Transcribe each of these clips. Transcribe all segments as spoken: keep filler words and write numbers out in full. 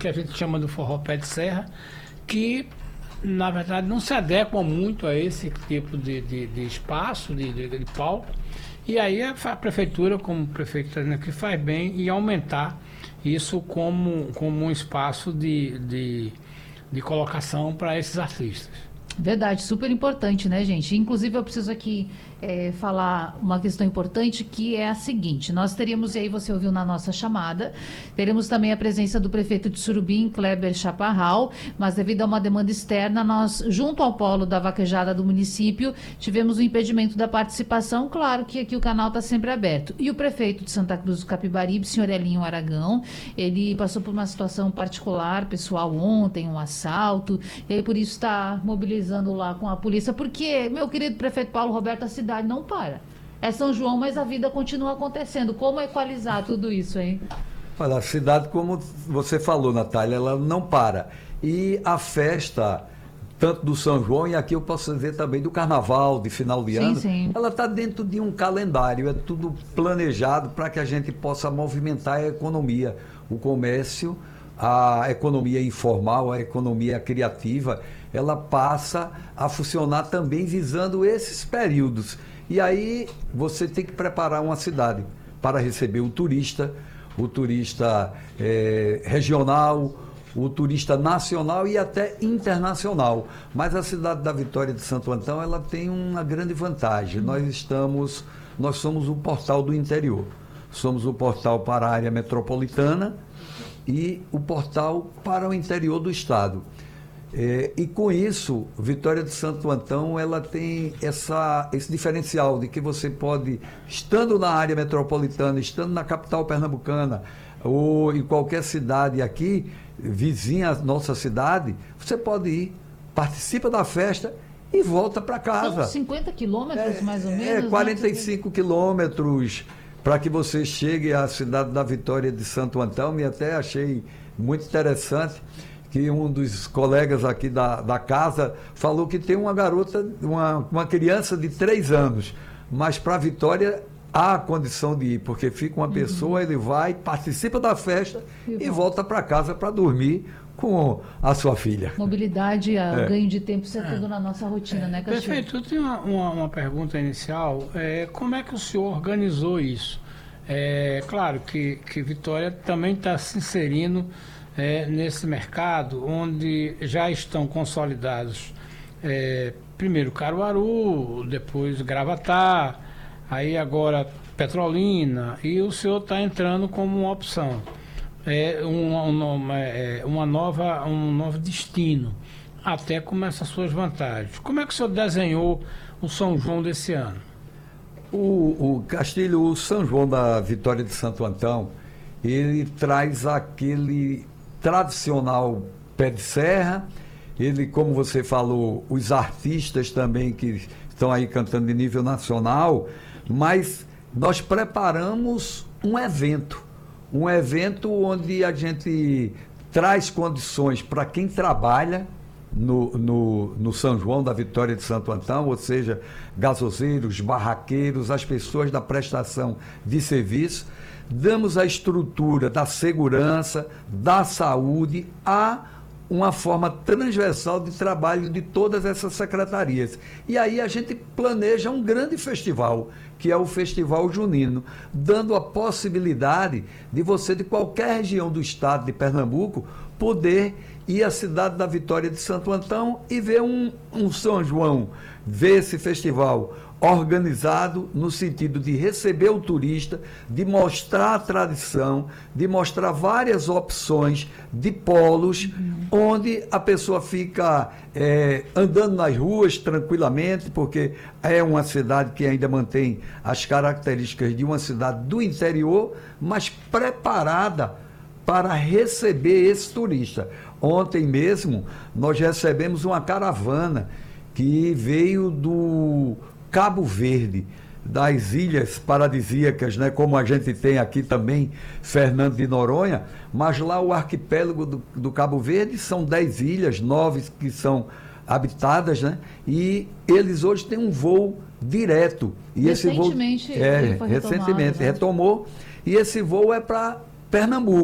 que a gente chama do forró pé de serra, que na verdade não se adequam muito a esse tipo de, de, de espaço, de, de, de palco. E aí a, a prefeitura, como o prefeito está dizendo aqui, faz bem em aumentar isso como, como um espaço de, de, de colocação para esses artistas. Verdade, super importante, né, gente? Inclusive, eu preciso aqui é, falar uma questão importante, que é a seguinte: nós teríamos, e aí você ouviu na nossa chamada, teremos também a presença do prefeito de Surubim, Kleber Chaparral, mas devido a uma demanda externa, nós, junto ao polo da vaquejada do município, tivemos o impedimento da participação. Claro que aqui o canal está sempre aberto. E o prefeito de Santa Cruz do Capibaribe, senhor Elinho Aragão, ele passou por uma situação particular, pessoal, ontem, um assalto, e aí por isso está mobilizando lá com a polícia, porque, meu querido prefeito Paulo Roberto, a cidade não para. É São João, mas a vida continua acontecendo. Como equalizar tudo isso, hein? Olha, a cidade, como você falou, Natália, ela não para. E a festa, tanto do São João, e aqui eu posso dizer também do Carnaval, de final de Sim, ano, sim. ela está dentro de um calendário, é tudo planejado para que a gente possa movimentar a economia, o comércio, a economia informal, a economia criativa, ela passa a funcionar também visando esses períodos. E aí você tem que preparar uma cidade para receber o turista, o turista eh, regional, o turista nacional e até internacional. Mas a cidade da Vitória de Santo Antão, ela tem uma grande vantagem. Nós estamos, nós somos o portal do interior. Somos o portal para a área metropolitana e o portal para o interior do estado. É, e com isso, Vitória de Santo Antão, ela tem essa, esse diferencial de que você pode, estando na área metropolitana, estando na capital pernambucana, ou em qualquer cidade aqui, vizinha à nossa cidade, você pode ir, participa da festa e volta para casa. São cinquenta quilômetros, é, mais ou menos? É, quarenta e cinco né? quilômetros para que você chegue à cidade da Vitória de Santo Antão. E até achei muito interessante que um dos colegas aqui da, da casa falou que tem uma garota, uma, uma criança de três anos, mas para a Vitória há a condição de ir, porque fica uma uhum. pessoa, ele vai, participa da festa e, e volta para casa para dormir com a sua filha. Mobilidade, é. ganho de tempo, isso é, é tudo na nossa rotina, é. né, Castilho? Perfeito. Eu tenho uma, uma, uma pergunta inicial. É, como é que o senhor organizou isso? É claro que, que Vitória também está se inserindo É, nesse mercado, onde já estão consolidados é, primeiro Caruaru, depois Gravatá, aí agora Petrolina, e o senhor está entrando como uma opção, é, uma, uma, é, uma nova, um novo destino, até com essas suas vantagens. Como é que o senhor desenhou o São João desse ano? O, o Castilho, o São João da Vitória de Santo Antão, ele traz aquele tradicional pé de serra. Ele, como você falou, os artistas também que estão aí cantando de nível nacional, mas nós preparamos um evento, um evento onde a gente traz condições para quem trabalha no, no, no São João da Vitória de Santo Antão, ou seja, gasoseiros, barraqueiros, as pessoas da prestação de serviço. Damos a estrutura da segurança, da saúde, a uma forma transversal de trabalho de todas essas secretarias. E aí a gente planeja um grande festival, que é o Festival Junino, dando a possibilidade de você, de qualquer região do estado de Pernambuco, poder ir à cidade da Vitória de Santo Antão e ver um, um São João, ver esse festival organizado no sentido de receber o turista, de mostrar a tradição, de mostrar várias opções de polos, uhum. onde a pessoa fica é, andando nas ruas tranquilamente, porque é uma cidade que ainda mantém as características de uma cidade do interior, mas preparada para receber esse turista. Ontem mesmo nós recebemos uma caravana que veio do Cabo Verde, das ilhas paradisíacas, né, como a gente tem aqui também, Fernando de Noronha, mas lá o arquipélago do, do Cabo Verde são dez ilhas, nove que são habitadas, né, e eles hoje têm um voo direto. E recentemente, esse voo, é, foi recentemente né? retomou, e esse voo é para Pernambuco.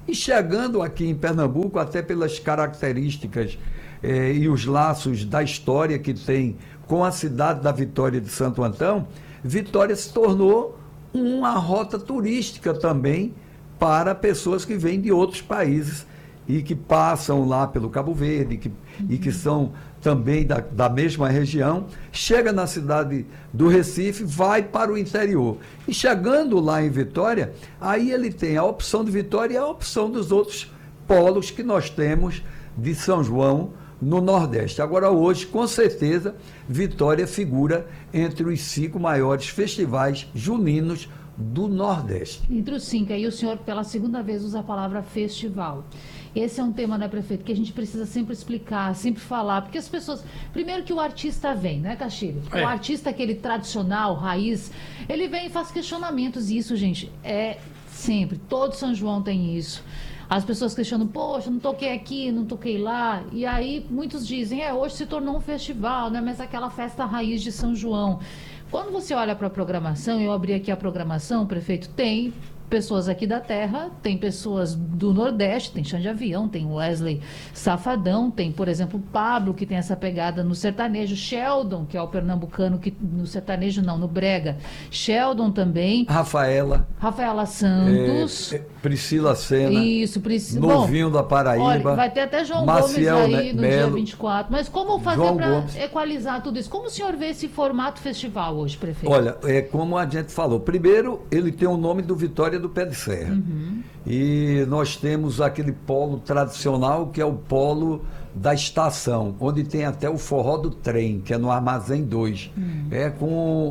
E chegando aqui em Pernambuco, até pelas características eh, e os laços da história que tem com a cidade da Vitória de Santo Antão, Vitória se tornou uma rota turística também para pessoas que vêm de outros países e que passam lá pelo Cabo Verde que, uhum. e que são também da, da mesma região, chega na cidade do Recife, vai para o interior. E chegando lá em Vitória, aí ele tem a opção de Vitória e a opção dos outros polos que nós temos de São João no Nordeste. Agora, hoje, com certeza, Vitória figura entre os cinco maiores festivais juninos do Nordeste. Entre os cinco, aí o senhor, pela segunda vez, usa a palavra festival. Esse é um tema, né, prefeito, que a gente precisa sempre explicar, sempre falar, porque as pessoas... Primeiro que o artista vem, né, Castilho? É. O artista, aquele tradicional, raiz, ele vem e faz questionamentos, e isso, gente, é sempre. Todo São João tem isso. As pessoas questionam, poxa, não toquei aqui, não toquei lá. E aí, muitos dizem, é, hoje se tornou um festival, né, mas aquela festa raiz de São João. Quando você olha para a programação, eu abri aqui a programação, prefeito, tem pessoas aqui da terra, tem pessoas do Nordeste, tem Xande Avião, tem Wesley Safadão, tem, por exemplo, Pablo, que tem essa pegada no sertanejo, Sheldon, que é o pernambucano, que no sertanejo não, no brega, Sheldon também. Rafaela. Rafaela Santos. É, é, Priscila Sena. Isso, Priscila. Novinho da Paraíba. Olha, vai ter até João Maciel Gomes aí no Melo, dia vinte e quatro. Mas como fazer para equalizar tudo isso? Como o senhor vê esse formato festival hoje, prefeito? Olha, é como a gente falou. Primeiro, ele tem o nome do Vitória do Pé de Serra. Uhum. E nós temos aquele polo tradicional que é o polo da estação, onde tem até o forró do trem, que é no Armazém dois. Uhum. É com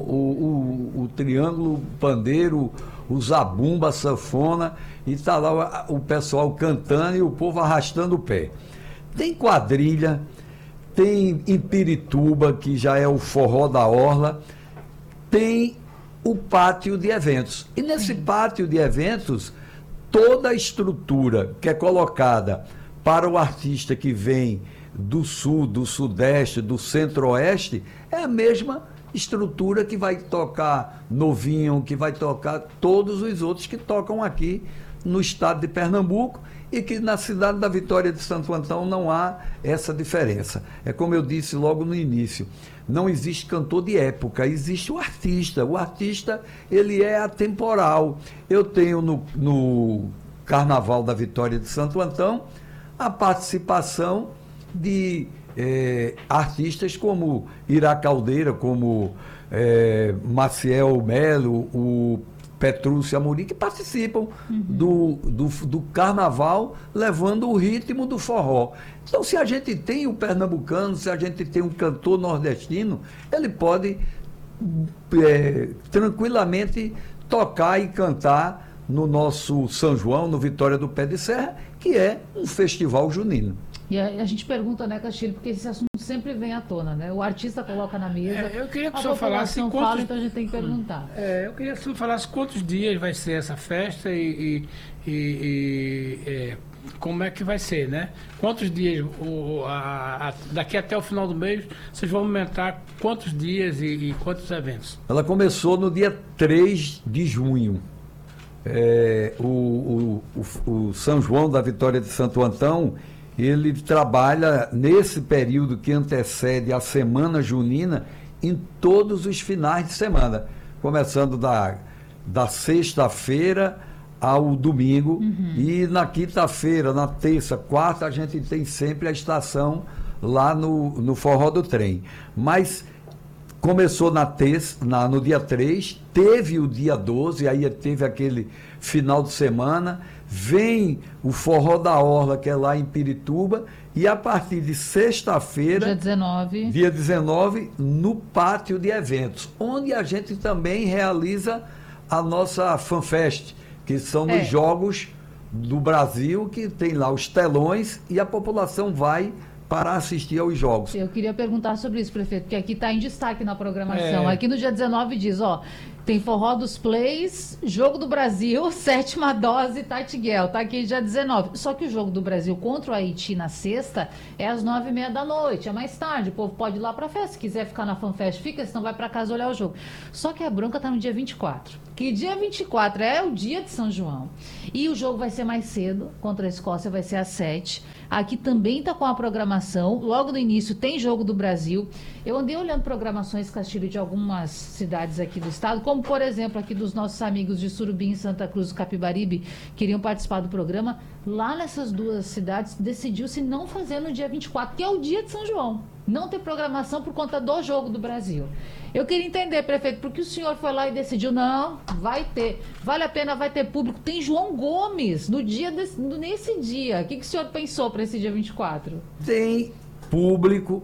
o, o, o triângulo pandeiro, o zabumba, a sanfona, e está lá o, o pessoal cantando e o povo arrastando o pé. Tem quadrilha, tem Impirituba, que já é o forró da orla, tem o pátio de eventos. E nesse Sim. pátio de eventos, toda a estrutura que é colocada para o artista que vem do sul, do sudeste, do centro-oeste, é a mesma estrutura que vai tocar Novinho, que vai tocar todos os outros que tocam aqui no estado de Pernambuco, e que na cidade da Vitória de Santo Antão não há essa diferença. É como eu disse logo no início, não existe cantor de época, existe o artista. O artista, ele é atemporal. Eu tenho no, no Carnaval da Vitória de Santo Antão a participação de eh, artistas como Ira Caldeira, como eh, Maciel Melo, o Petrúcio Amorim, que participam uhum. do, do, do carnaval, levando o ritmo do forró. Então, se a gente tem o pernambucano, se a gente tem um cantor nordestino, ele pode é, tranquilamente tocar e cantar no nosso São João, no Vitória do Pé de Serra, que é um festival junino. E a, a gente pergunta, né, Castilho, porque esse assunto sempre vem à tona, né? O artista coloca na mesa, é, eu queria que a o senhor falasse quantos, fala, então a gente tem que perguntar. É, eu queria que o senhor falasse quantos dias vai ser essa festa e, e, e, e é, como é que vai ser, né? Quantos dias, o, a, a, daqui até o final do mês, vocês vão aumentar quantos dias e, e quantos eventos? Ela começou no dia três de junho. É, o, o, o, o São João da Vitória de Santo Antão, ele trabalha nesse período que antecede a Semana Junina em todos os finais de semana, começando da, da sexta-feira ao domingo, uhum. e na quinta-feira, na terça, quarta, a gente tem sempre a estação lá no, no Forró do Trem. Mas começou na terça, na, no dia três, teve o dia doze, aí teve aquele final de semana, vem o Forró da Orla, que é lá em Pirituba, e a partir de sexta-feira, dia dezenove, dia dezenove, no pátio de eventos, onde a gente também realiza a nossa FanFest, que são é. os jogos do Brasil, que tem lá os telões e a população vai para assistir aos jogos. Eu queria perguntar sobre isso, prefeito, porque aqui está em destaque na programação. É. Aqui no dia dezenove diz, ó, Tem Forró dos Plays, Jogo do Brasil, sétima dose, Titiguel. Tá aqui dia dezenove. Só que o Jogo do Brasil contra o Haiti na sexta é às nove e meia da noite. É mais tarde. O povo pode ir lá pra festa. Se quiser ficar na FanFest, fica. Senão vai pra casa olhar o jogo. Só que a bronca tá no dia vinte e quatro. Que dia vinte e quatro é o dia de São João. E o jogo vai ser mais cedo. Contra a Escócia vai ser às sete. Aqui também tá com a programação. Logo no início tem Jogo do Brasil. Eu andei olhando programações, Castilho, de algumas cidades aqui do estado, como, por exemplo, aqui dos nossos amigos de Surubim, Santa Cruz do Capibaribe, que iriam participar do programa. Lá nessas duas cidades, decidiu-se não fazer no dia vinte e quatro, que é o dia de São João. Não ter programação por conta do Jogo do Brasil. Eu queria entender, prefeito, por que o senhor foi lá e decidiu, não, vai ter, vale a pena, vai ter público. Tem João Gomes no dia desse, nesse dia. O que, que o senhor pensou para esse dia vinte e quatro? Tem público,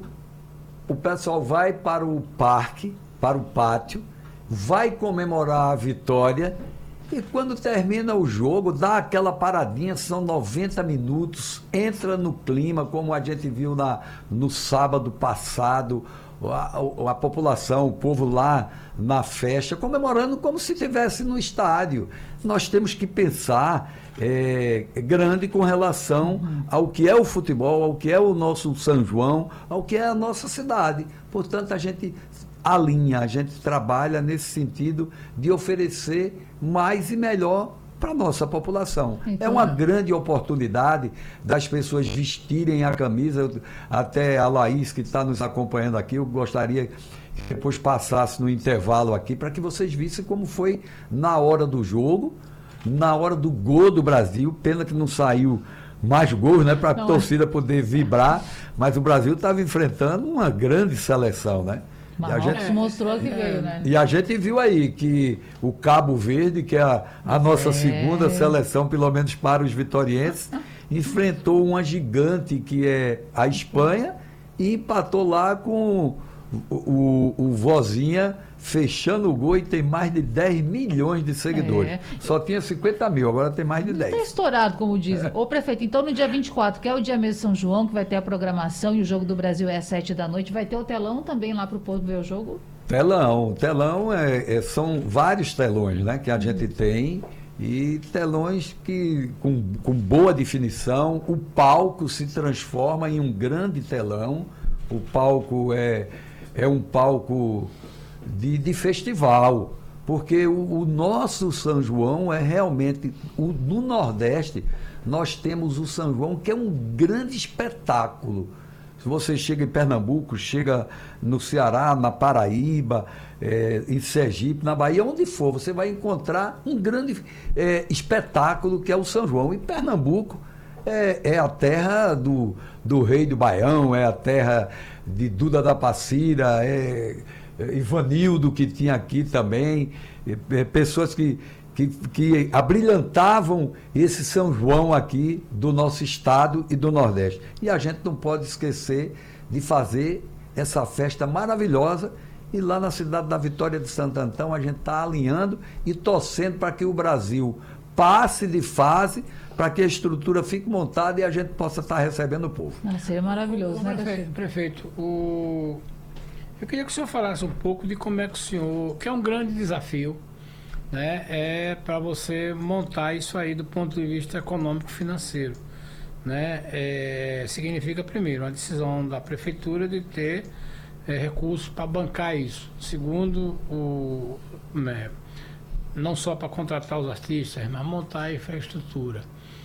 o pessoal vai para o parque, para o pátio, vai comemorar a vitória e quando termina o jogo, dá aquela paradinha, são noventa minutos, entra no clima, como a gente viu na, no sábado passado, a, a, a população, o povo lá na festa, comemorando como se estivesse no estádio. Nós temos que pensar é, grande com relação ao que é o futebol, ao que é o nosso São João, ao que é a nossa cidade. Portanto, a gente alinha, a gente trabalha nesse sentido de oferecer mais e melhor para a nossa população. Então, é uma grande oportunidade das pessoas vestirem a camisa. Até a Laís, que está nos acompanhando aqui, eu gostaria que depois passasse no intervalo aqui para que vocês vissem como foi na hora do jogo, na hora do gol do Brasil. Pena que não saiu mais gols, né, para a torcida poder vibrar, mas o Brasil estava enfrentando uma grande seleção, né? Marrocos a gente mostrou que veio, né? E a gente viu aí que o Cabo Verde, que é a, a nossa é. segunda seleção, pelo menos para os vitorienses, enfrentou uma gigante que é a Espanha e empatou lá com o, o, o Vozinha fechando o gol e tem mais de dez milhões de seguidores. É. Só tinha cinquenta mil, agora tem mais de dez. Está estourado, como dizem. É. Ô, prefeito, então no dia vinte e quatro, que é o dia mesmo de São João, que vai ter a programação e o Jogo do Brasil é às sete da noite, vai ter o telão também lá para o povo ver o jogo? Telão. Telão é, é, são vários telões, né, que a gente tem, e telões que com, com boa definição. O palco se transforma em um grande telão. O palco é, é um palco De, de festival, porque o, o nosso São João é realmente, o, no Nordeste, nós temos o São João, que é um grande espetáculo. Se você chega em Pernambuco, chega no Ceará, na Paraíba, é, em Sergipe, na Bahia, onde for, você vai encontrar um grande é, espetáculo que é o São João. E Pernambuco é, é a terra do, do Rei do Baião, é a terra de Duda da Passira, é Ivanildo, que tinha aqui também, pessoas que, que, que abrilhantavam esse São João aqui do nosso estado e do Nordeste. E a gente não pode esquecer de fazer essa festa maravilhosa. E lá na cidade da Vitória de Santo Antão, a gente está alinhando e torcendo para que o Brasil passe de fase, para que a estrutura fique montada e a gente possa estar recebendo o povo. Ah, seria maravilhoso, o, né, prefeito? Prefeito, o... eu queria que o senhor falasse um pouco de como é que o senhor, que é um grande desafio, né, é para você montar isso aí do ponto de vista econômico-financeiro, né? É, significa, primeiro, uma decisão da prefeitura de ter é, recursos para bancar isso. Segundo, o, né, não só para contratar os artistas, mas montar a infraestrutura.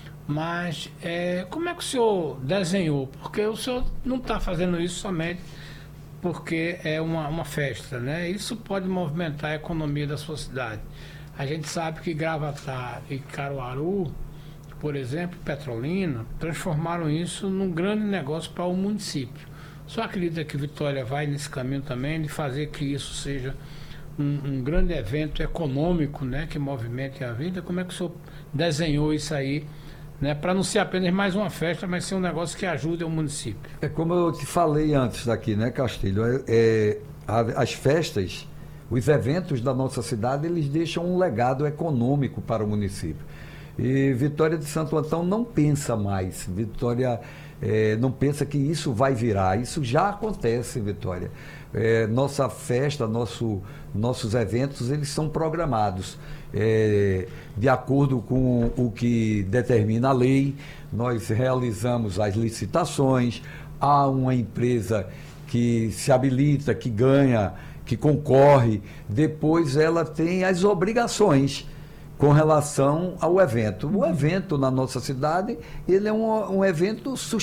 Mas é, como é que o senhor desenhou? Porque o senhor não está fazendo isso somente porque é uma, uma festa, né? Isso pode movimentar a economia da sua cidade. A gente sabe que Gravatá e Caruaru, por exemplo, Petrolina, transformaram isso num grande negócio para o município. Só acredita que Vitória vai nesse caminho também de fazer que isso seja um, um grande evento econômico, né, que movimente a vida? Como é que o senhor desenhou isso aí, né, para não ser apenas mais uma festa, mas ser um negócio que ajude o município? É como eu te falei antes daqui, né, Castilho? É, é, a, as festas, os eventos da nossa cidade, eles deixam um legado econômico para o município. E Vitória de Santo Antão não pensa mais. Vitória é, não pensa que isso vai virar. Isso já acontece em Vitória. É, nossa festa, nosso, nossos eventos, eles são programados é, de acordo com o que determina a lei. Nós realizamos as licitações, há uma empresa que se habilita, que ganha, que concorre, depois ela tem as obrigações com relação ao evento. O evento na nossa cidade, ele é um, um evento